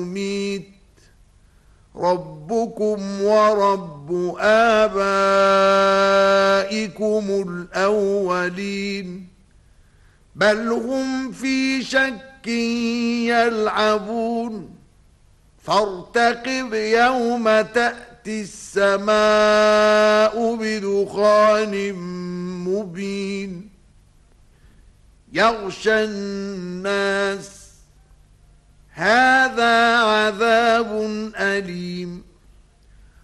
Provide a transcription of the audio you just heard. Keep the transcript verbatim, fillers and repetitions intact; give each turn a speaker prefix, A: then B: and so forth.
A: يميت ربكم ورب آبائكم الأولين بل هم في شك يلعبون فارتقب يوم تأتي السماء بدخان مبين يغشى الناس هذا عذاب أليم